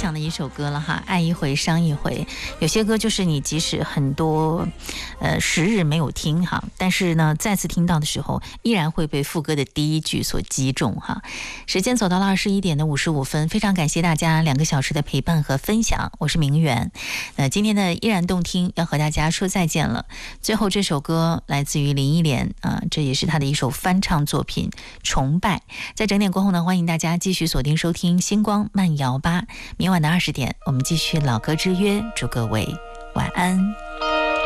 享的一首歌了哈，爱一回伤一回。有些歌就是你即使很多时日没有听哈，但是呢再次听到的时候，依然会被副歌的第一句所击中哈。时间走到了21点的55分，非常感谢大家2个小时的陪伴和分享，我是明媛。今天的依然动听要和大家说再见了。最后这首歌来自于林忆莲这也是她的一首翻唱作品《崇拜》。在整点过后呢，欢迎大家继续锁定收听星光慢摇吧。明晚的20点，我们继续老歌之约，祝各位晚安。